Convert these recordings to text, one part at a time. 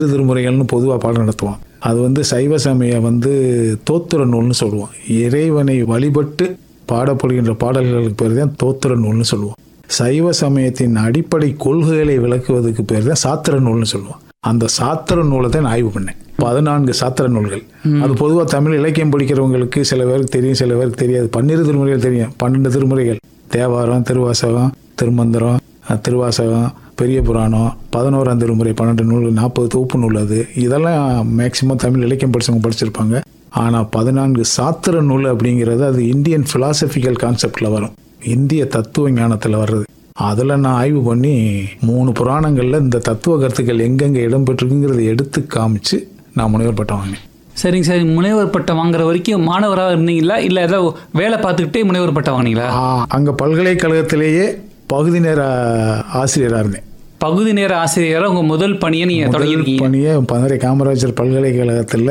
திருமுறைகள்னு பொதுவாக பாடம் நடத்துவோம். அது வந்து சைவ சமய தோத்திர நூல்னு சொல்லுவோம். இறைவனை வழிபட்டு பாடப்படுகின்ற பாடல்களுக்கு பேர் தான் தோத்திர நூல்னு சொல்லுவோம். சைவ சமயத்தின் அடிப்படை கொள்கைகளை விளக்குவதற்கு பேர் தான் சாத்திர நூல்னு சொல்லுவோம். அந்த சாத்திர நூலை தான் நான் ஆய்வு பண்ணேன். 14 சாத்திர நூல்கள். அது பொதுவாக தமிழ் இலக்கியம் படிக்கிறவங்களுக்கு சில பேருக்கு தெரியும், சில பேருக்கு தெரியாது. 12 திருமுறைகள் தெரியும். 12 திருமுறைகள்: தேவாரம், திருவாசகம், திருமந்திரம், திருவாசகம், பெரிய புராணம், 11ஆம் திருமுறை, 12 நூல், 40 தொகுப்பு நூல். அது இதெல்லாம் மேக்சிமம் தமிழ் இலக்கியம் படிச்சவங்க படிச்சிருப்பாங்க. ஆனால் 14 சாத்திர நூல் அப்படிங்கிறது அது இந்தியன் பிலாசபிக்கல் கான்செப்டில் வரும், இந்திய தத்துவ ஞானத்தில் வர்றது. அதில் நான் ஆய்வு பண்ணி 3 புராணங்களில் இந்த தத்துவ கருத்துக்கள் எங்கெங்கே இடம்பெற்றிருக்குங்கிறத எடுத்து காமிச்சு நான் முனைவர் பட்டம் வாங்கினேன். சரிங்க சார். முனைவர் பட்டம் வாங்குற வரைக்கும் மாணவராக இருந்தீங்களா, இல்லை ஏதோ வேலை பார்த்துக்கிட்டே முனைவர் பட்டம் வாங்கினீங்களா? அங்கே பல்கலைக்கழகத்திலேயே பகுதி நேர ஆசிரியராக இருந்தேன். பகுதி நேர ஆசிரியராக உங்கள் முதல் பணியை நீங்கள் தொடங்கியிருக்கீங்க? பணியை மதுரை காமராஜர் பல்கலைக்கழகத்தில்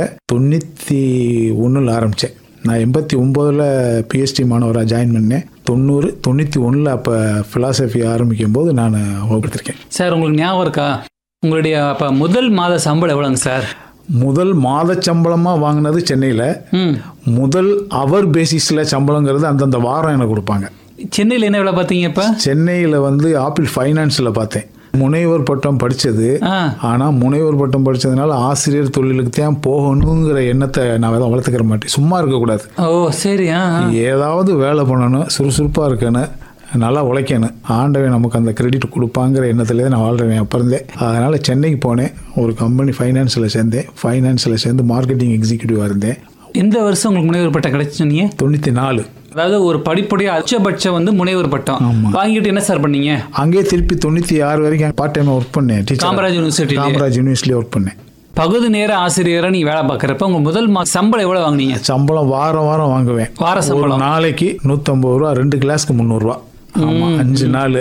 91 ஆரம்பித்தேன். நான் 89 பிஹெச்டி மாணவராக ஜாயின் பண்ணேன். 91 அப்போ ஃபிலாசபி ஆரம்பிக்கும் போது நான் வகுப்பெடுத்திருக்கேன். சார், உங்களுக்கு ஞாபகம் இருக்கா உங்களுடைய அப்போ முதல் மாத சம்பளம் எவ்வளோங்க சார்? முதல் மாத சம்பளமாக வாங்கினது சென்னையில். முதல் அவர் பேசிஸில் சம்பளங்கிறது அந்தந்த வாரம் எனக்கு கொடுப்பாங்க. சென்னையில் என்ன வேலை பார்த்தீங்க? இப்போ சென்னையில் ஆப்பிள் ஃபைனான்ஸில் பார்த்தேன். முனைவர் பட்டம் படித்தது. ஆனால் முனைவர் பட்டம் படித்ததுனால ஆசிரியர் தொழிலுக்கு தான் போகணுங்கிற எண்ணத்தை நான் வளர்த்துக்கிற மாட்டேன். சும்மா இருக்கக்கூடாது. ஓ சரி. ஏதாவது வேலை பண்ணணும், சுறுசுறுப்பாக இருக்கணும், நல்லா உழைக்கணும். ஆண்டவன் நமக்கு அந்த கிரெடிட் கொடுப்பாங்கிற எண்ணத்துலேயே நான் வாழ்கிறேன் அப்போ இருந்தே. அதனால் சென்னைக்கு போனேன். ஒரு கம்பெனி ஃபைனான்ஸில் சேர்ந்தேன். ஃபைனான்ஸில் சேர்ந்து மார்க்கெட்டிங் எக்ஸிக்யூட்டிவாக இருந்தேன். எந்த வருஷம் உங்களுக்கு முனைவர் பட்டம் கிடைச்சுனீங்க? 94. அதாவது ஒரு படிப்புடைய அதிகபட்சம் முனைவர் பட்டம் வாங்கிட்டு என்ன சார் பண்ணீங்க? அங்கேயே திருப்பி 96 வரைக்கும் பார்ட் டைம் ஒர்க் பண்ணேன். காமராஜ் யூனிவர்சிட்டி ஒர்க் பண்ணேன். பகுதி நேர ஆசிரியராக நீ வேலை பார்க்குறப்ப உங்கள் முதல் சம்பளம் எவ்வளோ வாங்கினீங்க? சம்பளம் வாரம் வாங்குவேன். வார சம்பளம் நாளைக்கு 150 ரூபா, 2 கிளாஸ்க்கு 300 ரூபா. 5 நாள்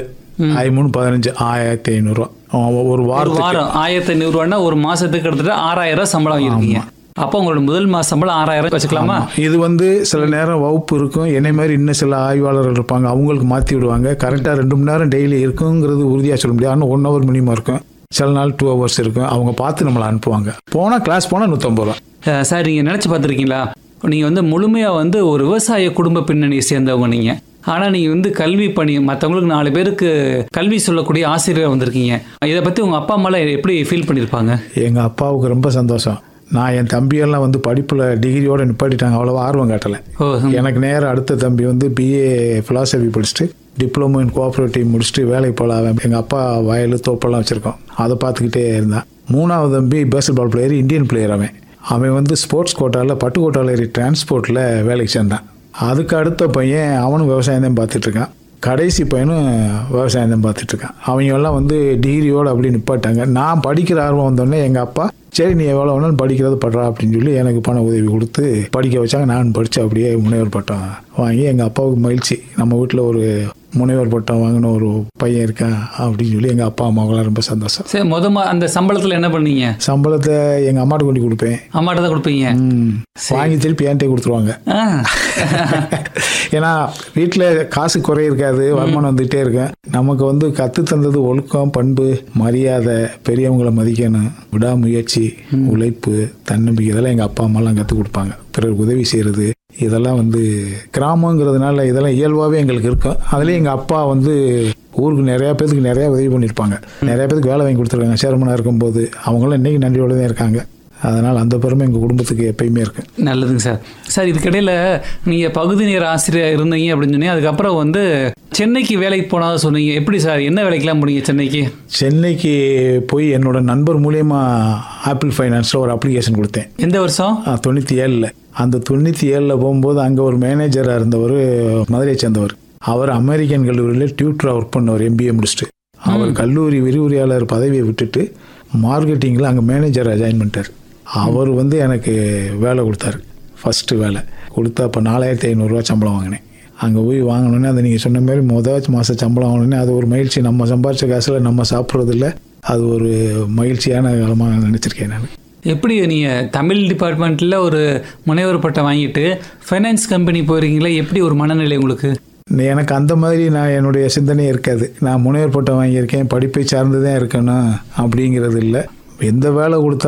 3 15 1500 ரூபா. ஒரு வாரம் 1500 ரூபான்னா ஒரு மாசத்துக்கு கிட்டத்தட்ட 6000 சம்பளம் வாங்கிருக்கீங்க. அப்போ உங்களோட முதல் மாச சம்பளம் 6000 வச்சுக்கலாமா? இது சில நேரம் வகுப்பு இருக்கும், என்னை மாதிரி இன்னும் சில ஆய்வாளர்கள் இருப்பாங்க, அவங்களுக்கு மாற்றி விடுவாங்க. கரெக்டாக 2 மணி நேரம் டெய்லி இருக்குங்கிறது உறுதியாக சொல்ல முடியாது. ஆனால் 1 ஹவர் மினிமம் இருக்கும், சில நாள் 2 ஹவர்ஸ் இருக்கும். அவங்க பார்த்து நம்மளை அனுப்புவாங்க. கிளாஸ் போனால் 150 ரூபா. சார், நீங்கள் நினச்சி பார்த்துருக்கீங்களா? நீங்கள் முழுமையாக ஒரு விவசாய குடும்ப பின்னணியை சேர்ந்தவங்க நீங்கள். ஆனால் நீங்கள் கல்வி பணி மற்றவங்களுக்கு 4 பேருக்கு கல்வி சொல்லக்கூடிய ஆசிரியராக வந்திருக்கீங்க. இதை பற்றி உங்கள் அப்பா அம்மாலாம் எப்படி ஃபீல் பண்ணியிருப்பாங்க? எங்கள் அப்பாவுக்கு ரொம்ப சந்தோஷம். நான் என் தம்பியெல்லாம் படிப்பில் டிகிரியோடு நிப்பாட்டிட்டாங்க. அவ்வளோவா ஆர்வம் காட்டலை. எனக்கு நேரம் அடுத்த தம்பி பிஏ ஃபிலாசபி படிச்சுட்டு டிப்ளமோ இன் கோஆப்ரேட்டிவ் முடிச்சுட்டு வேலைக்கு போகலாம். எங்கள் அப்பா வயல் தோப்பெல்லாம் வச்சுருக்கோம், அதை பார்த்துக்கிட்டே இருந்தான். 3ஆவது தம்பி பேஸ்கெட் பால் பிளேயர், இந்தியன் பிளேயர். அவன் ஸ்போர்ட்ஸ் கோட்டாவில் பட்டுக்கோட்டாவில் ஏறி டிரான்ஸ்போர்ட்டில் வேலைக்கு சேர்ந்தான். அதுக்கு அடுத்த பையன் அவனும் விவசாயம் தான் பார்த்துட்ருக்கான். கடைசி பையனும் விவசாயம் தான் பார்த்துட்ருக்கான். அவங்க எல்லாம் டிகிரியோடு அப்படி நிப்பாட்டாங்க. நான் படிக்கிற ஆர்வம் வந்தோடனே எங்கள் அப்பா, சரி நீ எவ்வளோ வேணாலும் படிக்கிறது படுறா அப்படின்னு சொல்லி எனக்கு பண உதவி கொடுத்து படிக்க வச்சாங்க. நான் படித்து அப்படியே முனைவர் பட்டம் வாங்கி எங்கள் அப்பாவுக்கு மகிழ்ச்சி. நம்ம வீட்டில் ஒரு முனைவர் பட்டம் வாங்கின ஒரு பையன் இருக்கேன் அப்படின்னு சொல்லி எங்கள் அப்பா அம்மாவெல்லாம் ரொம்ப சந்தோஷம். சரி, அந்த சம்பளத்தில் என்ன பண்ணீங்க? சம்பளத்தை எங்கள் அம்மாட்ட கொண்டு கொடுப்பேன். அம்மாட்ட தான் கொடுப்பீங்க? வாங்கி திருப்பி என்கிட்ட கொடுத்துருவாங்க. ஏன்னா வீட்டில் காசு குறை இருக்காது, வருமானம் வந்துகிட்டே இருக்கேன். நமக்கு கற்று தந்தது ஒழுக்கம், பண்பு, மரியாதை, பெரியவங்களை மதிக்கணும், விடாமுயற்சி, உழைப்பு, தன்னம்பிக்கை, இதெல்லாம் எங்கள் அப்பா அம்மாலாம் கற்றுக் கொடுப்பாங்க. பிறகு உதவி செய்கிறது, இதெல்லாம் கிராமங்கிறதுனால இதெல்லாம் இயல்பாகவே எங்களுக்கு இருக்கும். அதுலேயும் எங்கள் அப்பா ஊருக்கு நிறையா பேருக்கு நிறையா உதவி பண்ணியிருப்பாங்க. நிறையா பேருக்கு வேலை வாங்கி கொடுத்துருக்காங்க சேர்மனாக இருக்கும்போது. அவங்களாம் இன்றைக்கி நன்றியோடு தான் இருக்காங்க. அதனால் அந்த பெருமை எங்கள் குடும்பத்துக்கு எப்பயுமே இருக்கு. நல்லதுங்க சார். சார், இதுக்கிடையில் நீங்கள் பகுதி நேர ஆசிரியர் இருந்தீங்க அப்படின்னு சொன்னீங்க. அதுக்கப்புறம் சென்னைக்கு வேலைக்கு போனால் சொன்னீங்க. எப்படி சார், என்ன வேலைக்கெல்லாம் போனீங்க சென்னைக்கு? சென்னைக்கு போய் என்னோட நண்பர் மூலியமாக ஆப்பிள் ஃபைனான்ஸில் ஒரு அப்ளிகேஷன் கொடுத்தேன். எந்த வருஷம்? 97. அந்த 97 போகும்போது அங்கே ஒரு மேனேஜராக இருந்தவர், மதுரையை சேர்ந்தவர். அவர் அமெரிக்கன் கல்லூரியில் டியூட்டராக ஒர்க் பண்ணவர், MBA முடிச்சுட்டு. அவர் கல்லூரி விரிவுரையாளர் பதவியை விட்டுட்டு மார்க்கெட்டிங்கில் அங்கே மேனேஜராக ஜாயின் பண்ணிட்டார். அவர் எனக்கு வேலை கொடுத்தாரு. ஃபஸ்ட்டு வேலை கொடுத்தா அப்போ 4500 ரூபா சம்பளம் வாங்கினேன். அங்கே போய் வாங்கினோன்னே அதை நீங்கள் சொன்ன மாதிரி முதல் மாதம் சம்பளம் வாங்கினோன்னே அது ஒரு மகிழ்ச்சி. நம்ம சம்பாரித்த காசில் நம்ம சாப்பிட்றதில்ல, அது ஒரு மகிழ்ச்சியான காலமாக நான் நினச்சிருக்கேன். நான் எப்படி நீங்கள் தமிழ் டிபார்ட்மெண்ட்டில் ஒரு முனைவர் பட்டம் வாங்கிட்டு ஃபைனான்ஸ் கம்பெனி போகிறீங்களா? எப்படி ஒரு மனநிலை உங்களுக்கு? எனக்கு அந்த மாதிரி என்னுடைய சிந்தனையே இருக்காது. நான் முனைவர் பட்டம் வாங்கியிருக்கேன், படிப்பை சார்ந்து தான் இருக்கணும் அப்படிங்கிறது இல்லை. எந்த வேலை கொடுத்தா